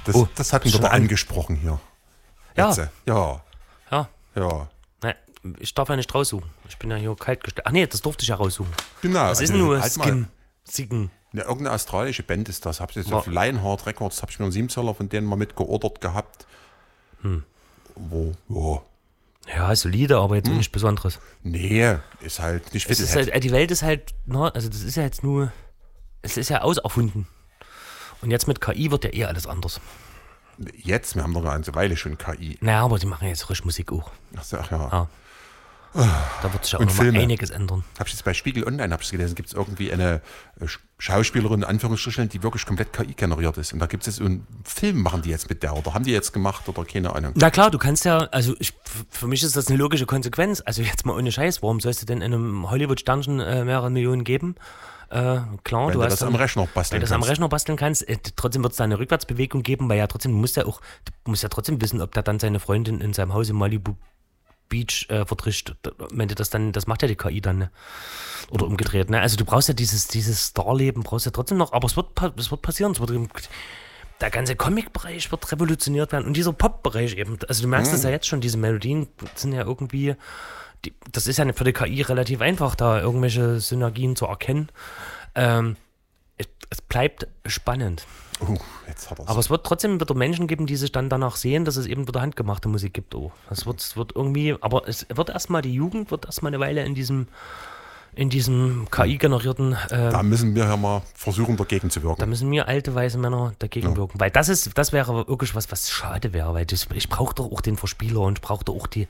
Das hatten wir da angesprochen hier. Ja. Jetzt, ja. Ja. Nein, ich darf ja nicht raussuchen. Ich bin ja hier kalt gestellt. Ach nee, das durfte ich ja raussuchen. Genau. Das ist nur Sicken. Ja, irgendeine australische Band ist das. Habe ich jetzt auf Lionheart Records, habe ich mir einen 7-Zöller von denen mal mitgeordert gehabt. Ja, solide, aber jetzt nichts Besonderes. Nee, ist halt nicht halt, die Welt ist halt, also das ist ja jetzt nur, es ist ja auserfunden. Und jetzt mit KI wird ja eher alles anders. Jetzt, wir haben doch eine ganze Weile schon KI. Naja, aber die machen jetzt frisch Musik auch. Ach ja. Da wird sich auch noch mal einiges ändern. Habe ich jetzt bei Spiegel Online gelesen, gibt es irgendwie eine Schauspielerin, in Anführungsstrichen, die wirklich komplett KI generiert ist. Und da gibt es jetzt einen Film, machen die jetzt mit der, oder haben die jetzt gemacht, oder keine Ahnung. Na klar, du kannst ja, also für mich ist das eine logische Konsequenz. Also jetzt mal ohne Scheiß, warum sollst du denn einem Hollywood-Sternchen mehrere Millionen geben? Klar, wenn du das am Rechner basteln kannst. Trotzdem wird es da eine Rückwärtsbewegung geben, weil ja trotzdem, du musst ja trotzdem wissen, ob der dann seine Freundin in seinem Haus in Malibu Beach vertrischt. Wenn du das macht ja die KI dann, ne? Oder umgedreht, ne? Also du brauchst ja dieses Starleben, brauchst ja trotzdem noch, aber es wird passieren, der ganze Comic-Bereich wird revolutioniert werden und dieser Pop-Bereich eben, also du merkst das ja jetzt schon, diese Melodien sind ja irgendwie, das ist ja für die KI relativ einfach, da irgendwelche Synergien zu erkennen. Es bleibt spannend. Jetzt hat er's. Aber es wird trotzdem wieder Menschen geben, die sich dann danach sehen, dass es eben wieder handgemachte Musik gibt. Es wird irgendwie, aber es wird erstmal, die Jugend wird erstmal eine Weile in diesem KI-generierten. Da müssen wir ja mal versuchen, dagegen zu wirken. Da müssen wir alte, weiße Männer dagegen wirken. Weil das wäre wirklich was schade wäre, weil ich brauche doch auch den Verspieler und ich brauche doch auch den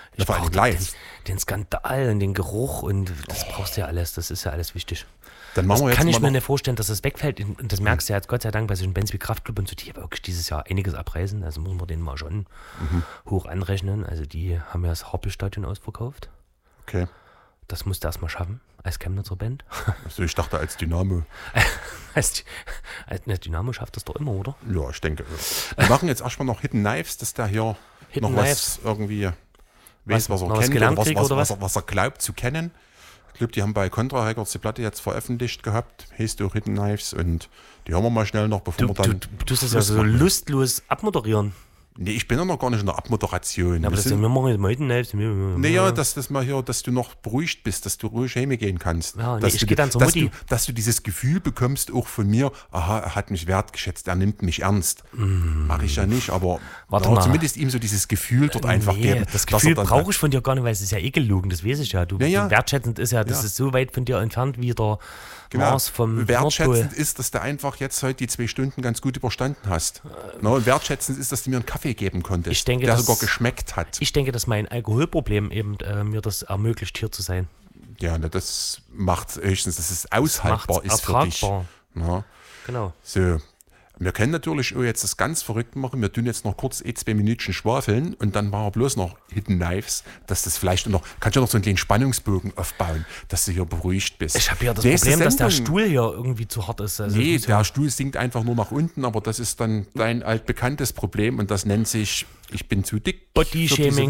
Skandal und den Geruch und das brauchst du ja alles, das ist ja alles wichtig. Dann machen wir jetzt kann ich mir nicht vorstellen, dass das wegfällt. Und das merkst du ja jetzt Gott sei Dank bei solchen Bands wie Kraftklub und so, die wirklich dieses Jahr einiges abreißen. Also muss man denen mal schon hoch anrechnen. Also die haben ja das Happelstadion ausverkauft. Okay. Das musst du erstmal schaffen, als Chemnitzer Band. Also ich dachte als Dynamo. als Dynamo schafft das doch immer, oder? Ja, ich denke. Wir machen jetzt erstmal noch Hidden Knives, dass der hier Hidden noch Knives. was irgendwie weiß, was er was kennt gelernt oder kriegt, oder was er glaubt zu kennen. Ich glaube, die haben bei Contra Records die Platte jetzt veröffentlicht gehabt, heißt auch Hidden Knives, und die hören wir mal schnell noch, bevor wir dann... Du tust das ja so lustlos abmoderieren. Nee, ich bin ja noch gar nicht in der Abmoderation. Ja, aber wir machen jetzt mal Hidden Knives. Naja, dass du noch beruhigt bist, dass du ruhig heimgehen kannst. Ja, nee, ich gehe dann zur Mutti. Dass du dieses Gefühl bekommst, auch von mir, aha, er hat mich wertgeschätzt, er nimmt mich ernst. Mache ich ja nicht, aber zumindest ihm so dieses Gefühl dort einfach geben. Das Gefühl brauche ich von dir gar nicht, weil es ist ja gelogen, das weiß ich ja. Wertschätzend ist ja, das ist so weit von dir entfernt wie der Mars vom wertschätzend Nordpol. ist, dass du einfach jetzt heute die 2 Stunden ganz gut überstanden hast. Und wertschätzend ist, dass du mir einen Kaffee geben konntest, der sogar geschmeckt hat. Ich denke, dass mein Alkoholproblem eben mir das ermöglicht, hier zu sein. Ja, das macht höchstens, dass es aushaltbar ist für dich. Na? Genau. So. Wir können natürlich auch jetzt das ganz verrückt machen. Wir tun jetzt noch kurz 2 Minütchen schwafeln und dann machen wir bloß noch Hidden Knives, dass das vielleicht noch, kannst du noch so einen kleinen Spannungsbogen aufbauen, dass du hier beruhigt bist. Ich habe ja das Problem, dass der Stuhl hier irgendwie zu hart ist. Also nee, der Stuhl sinkt einfach nur nach unten, aber das ist dann dein altbekanntes Problem und das nennt sich, ich bin zu dick. Bodyshaming,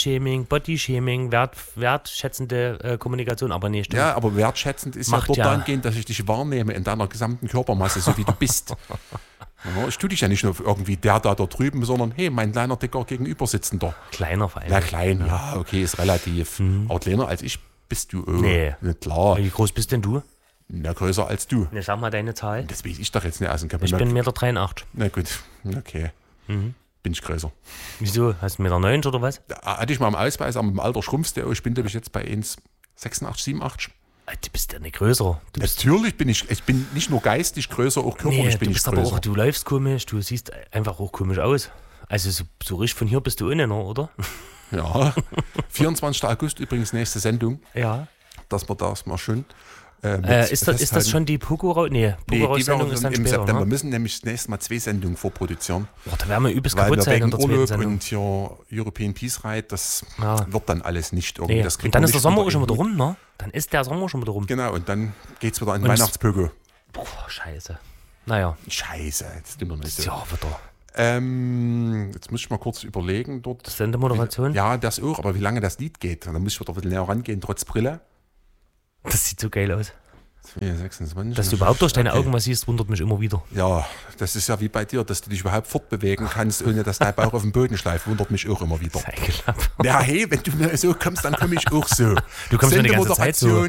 wertschätzende Kommunikation, aber nee, stimmt. Ja, aber wertschätzend ist ja dort dahingehend, dass ich dich wahrnehme in deiner gesamten Körpermasse, so wie du bist. Ja, ich tue dich ja nicht nur irgendwie der da drüben, sondern hey, mein kleiner Dicker gegenübersitzender. Kleiner vor allem. Ja, klein, ja, okay, ist relativ. Aber kleiner als ich bist du. Nee. Klar. Wie groß bist denn du? Ja, größer als du. Ne, sag mal deine Zahl. Das weiß ich doch jetzt nicht aus dem Ich bin 1,83 Meter. Na gut, okay. Bin ich größer. Wieso? Hast du 1,90 Meter oder was? Hatte ich mal im Ausweis, aber im Alter schrumpfst du. Ich bin, glaube ich, jetzt bei 1,86, 87. Du bist ja nicht größer. Natürlich bin ich bin nicht nur geistig größer, auch körperlich bin ich größer. Aber auch, du läufst komisch, du siehst einfach auch komisch aus. Also so richtig von hier bist du innen, oder? Ja, 24. August übrigens nächste Sendung. Ja. Dass wir das mal schön ist das schon die Pogo-Sendung? Nee, Pogo-Sendung ist dann im später, September. Ne? Wir müssen nämlich das nächste Mal 2 Sendungen vorproduzieren. Boah, da werden wir übelst kaputt sein in der zweiten Sendung. Und hier European Peace Ride, das wird dann alles nicht irgendwie. Nee. Das und dann ist der Sommer auch schon wieder rum, ne? Dann ist der Sommer schon wieder rum. Genau, und dann geht's wieder in den Weihnachtspögel. Boah, scheiße. Naja. Scheiße, jetzt immer nicht so. Ja, wieder. Jetzt muss ich mal kurz überlegen dort. Sendemoderation? Ja, das auch, aber wie lange das Lied geht. Dann muss ich wieder ein bisschen näher rangehen, trotz Brille. Das sieht so geil aus. 26. Dass du überhaupt durch deine Augen was siehst, wundert mich immer wieder. Ja, das ist ja wie bei dir, dass du dich überhaupt fortbewegen kannst, ohne dass dein Bauch auf dem Boden schleift, wundert mich auch immer wieder. Ja, hey, wenn du mir so kommst, dann komme ich auch so. Du kommst mir die ganze Zeit so.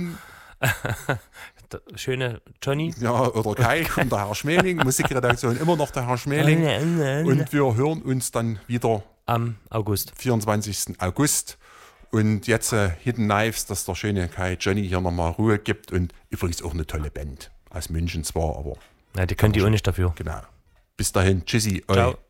Schöne Johnny. Ja, oder Kai und der Herr Schmeling, Musikredaktion immer noch der Herr Schmeling. Und wir hören uns dann wieder am 24. August. Und jetzt Hidden Knives, dass der schöne Kai Johnny hier nochmal Ruhe gibt. Und übrigens auch eine tolle Band. Aus München zwar, aber... Ja, die können die auch nicht dafür. Genau. Bis dahin. Tschüssi. Ciao.